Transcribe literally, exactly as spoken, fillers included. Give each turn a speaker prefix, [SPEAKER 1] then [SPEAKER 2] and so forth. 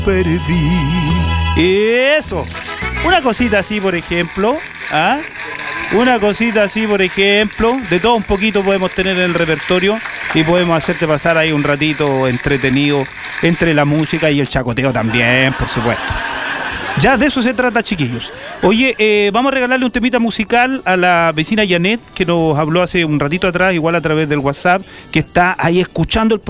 [SPEAKER 1] perdí. Eso. Una cosita así, por ejemplo. ¿Ah? Una cosita así, por ejemplo. De todo un poquito podemos tener en el repertorio y podemos hacerte pasar ahí un ratito entretenido entre la música y el chacoteo también, por supuesto. Ya de eso se trata, chiquillos. Oye, eh, vamos a regalarle un temita musical a la vecina Janet, que nos habló hace un ratito atrás, igual a través del WhatsApp, que está ahí escuchando el programa.